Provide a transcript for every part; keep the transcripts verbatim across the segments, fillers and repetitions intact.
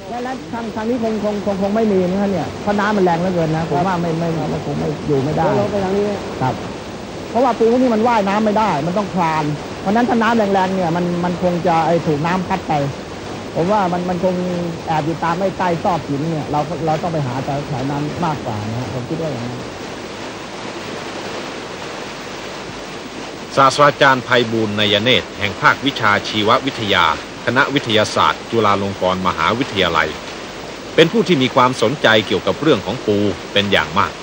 แล้วแล้วทางทางนี้คงคงคงคงไม่มีนะเนี่ยเพราะน้ำมันแรงเหลือเกินนะผมว่าไม่ไม่ไม่คงไม่อยู่ไม่ได้ลงไปทางนี้ครับเพราะว่าปูพวกนี้มันว่ายน้ำไม่ได้มันต้องคลานเพราะนั้นถ้าน้ำแรงๆเนี่ยมันมันคงจะไอถูกน้ำพัดไปผมว่ามันมันคงแอบอยู่ตามไอ้ใต้ซอกหินเนี่ยเราเราต้องไปหาแถวแถวนั้นมากกว่านะผมคิดว่าอย่างนั้นศาสตราจารย์ไพบูลย์ นยเนตรแห่งภาควิชาชีววิทยาคณะวิทยาศาสตร์จุฬาลงกรณ์มหาวิทยาลัยเป็นผู้ที่มีความสนใจเกี่ยวกับเรื่องของปูเป็นอย่างมาก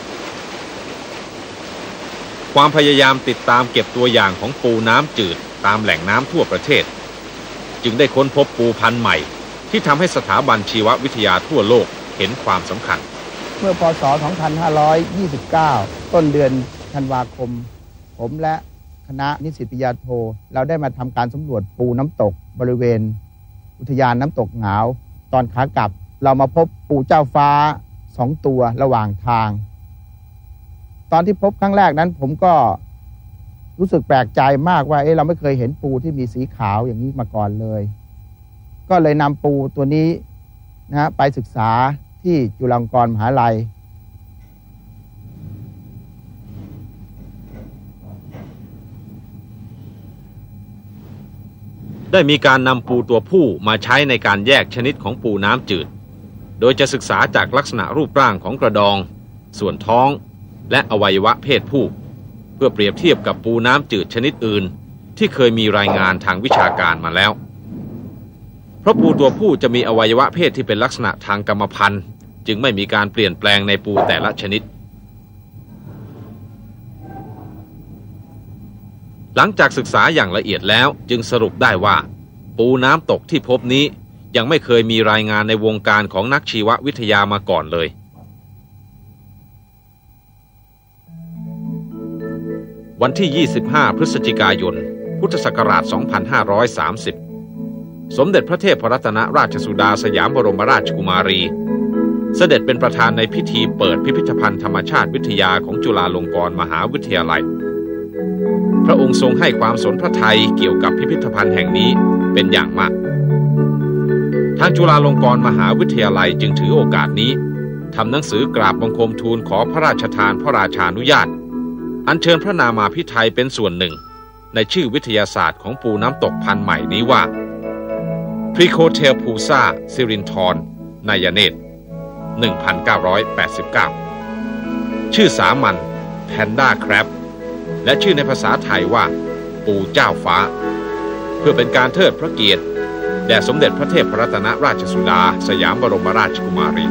ความพยายามติดตามเก็บตัวอย่างของปูน้ำจืดตามแหล่งน้ำทั่วประเทศจึงได้ค้นพบปูพันธุ์ใหม่ที่ทำให้สถาบันชีววิทยาทั่วโลกเห็นความสำคัญเมื่อพ.ศ. สองพันห้าร้อยยี่สิบเก้าต้นเดือนธันวาคมผมและคณะนิสิตปริญญาโทเราได้มาทำการสำรวจปูน้ำตกบริเวณอุทยานน้ำตกหงาวตอนขากลับเรามาพบปูเจ้าฟ้าสองตัวระหว่างทางตอนที่พบครั้งแรกนั้นผมก็รู้สึกแปลกใจมากว่าเอ๊ะเราไม่เคยเห็นปูที่มีสีขาวอย่างนี้มาก่อนเลยก็เลยนำปูตัวนี้นะฮะไปศึกษาที่จุฬาลงกรณ์มหาวิทยาลัยได้มีการนำปูตัวผู้มาใช้ในการแยกชนิดของปูน้ำจืดโดยจะศึกษาจากลักษณะรูปร่างของกระดองส่วนท้องและอวัยวะเพศผู้เพื่อเปรียบเทียบกับปูน้ำจืดชนิดอื่นที่เคยมีรายงานทางวิชาการมาแล้วเพราะปูตัวผู้จะมีอวัยวะเพศที่เป็นลักษณะทางกรรมพันธุ์จึงไม่มีการเปลี่ยนแปลงในปูแต่ละชนิดหลังจากศึกษาอย่างละเอียดแล้วจึงสรุปได้ว่าปูน้ำตกที่พบนี้ยังไม่เคยมีรายงานในวงการของนักชีววิทยามาก่อนเลยวันที่ยี่สิบห้าพฤศจิกายนพุทธศักราชสองพันห้าร้อยสามสิบสมเด็จพระเทพรัตนราชสุดาสยามบรมราชกุมารีเสด็จเป็นประธานในพิธีเปิดพิพิธภัณฑ์ธรรมชาติวิทยาของจุฬาลงกรณ์มหาวิทยาลัยพระองค์ทรงให้ความสนพระทัยเกี่ยวกับพิพิธภัณฑ์แห่งนี้เป็นอย่างมากทางจุฬาลงกรณ์มหาวิทยาลัยจึงถือโอกาสนี้ทำหนังสือกราบบังคมทูลขอพระราชทานพระราชานุญาตอัญเชิญพระนามาภิไธยเป็นส่วนหนึ่งในชื่อวิทยาศาสตร์ของปูน้ำตกพันธุ์ใหม่นี้ว่า Trichotheripusa syrinthon นายเนตร หนึ่งพันเก้าร้อยแปดสิบเก้า ชื่อสามัญ Panda Crab และชื่อในภาษาไทยว่าปูเจ้าฟ้าเพื่อเป็นการเทิดพระเกียรติแด่สมเด็จพระเทพรัตนราชสุดาสยามบรมราชกุมารี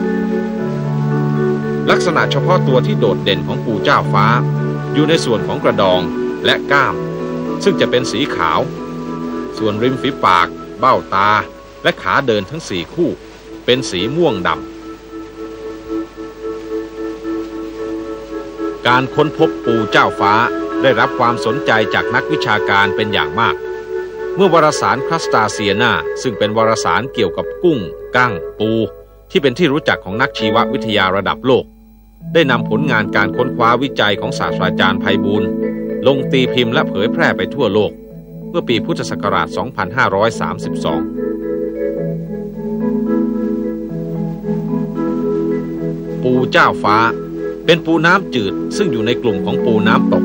ลักษณะเฉพาะตัวที่โดดเด่นของปูเจ้าฟ้าอยู่ในส่วนของกระดองและก้ามซึ่งจะเป็นสีขาวส่วนริมฝีปากเบ้าตาและขาเดินทั้งสี่คู่เป็นสีม่วงดำการค้นพบปูเจ้าฟ้าได้รับความสนใจจากนักวิชาการเป็นอย่างมากเมื่อวารสารครัสตาเซียนาซึ่งเป็นวารสารเกี่ยวกับกุ้งกั้งปูที่เป็นที่รู้จักของนักชีววิทยาระดับโลกได้นำผลงานการค้นคว้าวิจัยของศาสตราจารย์ไพบูลย์ลงตีพิมพ์และเผยแพร่ไปทั่วโลกเมื่อปีพุทธศักราช สองพันห้าร้อยสามสิบสอง ปูเจ้าฟ้าเป็นปูน้ำจืดซึ่งอยู่ในกลุ่มของปูน้ำตก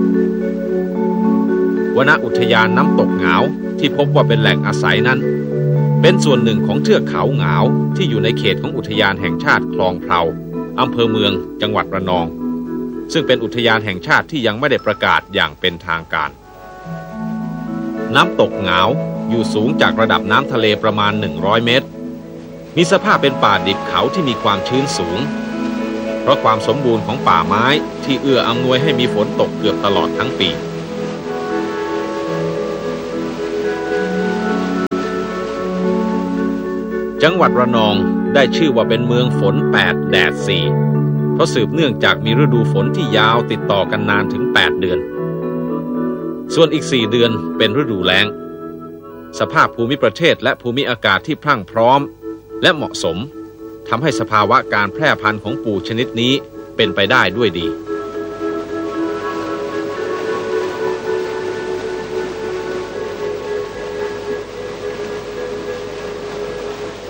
วนอุทยานน้ำตกหงาวที่พบว่าเป็นแหล่งอาศัยนั้นเป็นส่วนหนึ่งของเทือกเขาหงาวที่อยู่ในเขตของอุทยานแห่งชาติคลองเพลาอำเภอเมืองจังหวัดระนองซึ่งเป็นอุทยานแห่งชาติที่ยังไม่ได้ประกาศอย่างเป็นทางการน้ำตกหงาวอยู่สูงจากระดับน้ำทะเลประมาณหนึ่งร้อยเมตรมีสภาพเป็นป่าดิบเขาที่มีความชื้นสูงเพราะความสมบูรณ์ของป่าไม้ที่เอื้ออำนวยให้มีฝนตกเกือบตลอดทั้งปีจังหวัดระนองได้ชื่อว่าเป็นเมืองฝนแปดแดดสี่เพราะสืบเนื่องจากมีฤดูฝนที่ยาวติดต่อกันนานถึงแปดเดือนส่วนอีกสี่เดือนเป็นฤดูแล้งสภาพภูมิประเทศและภูมิอากาศที่พรั่งพร้อมและเหมาะสมทำให้สภาวะการแพร่พันธุ์ของปูชนิดนี้เป็นไปได้ด้วยดี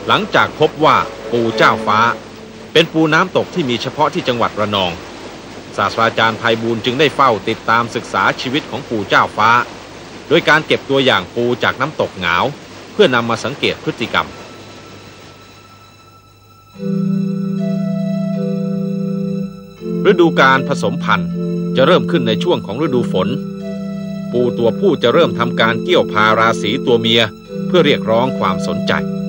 หลังจากพบว่าปูเจ้าฟ้าเป็นปูน้ำตกที่มีเฉพาะที่จังหวัดระนองศาสตราจารย์ไพบูลย์จึงได้เฝ้าติดตามศึกษาชีวิตของปูเจ้าฟ้าโดยการเก็บตัวอย่างปูจากน้ำตกหงาวเพื่อนำมาสังเกตพฤติกรรมฤดูการผสมพันธุ์จะเริ่มขึ้นในช่วงของฤดูฝนปูตัวผู้จะเริ่มทำการเกี่ยวพาราสีตัวเมียเพื่อเรียกร้องความสนใจ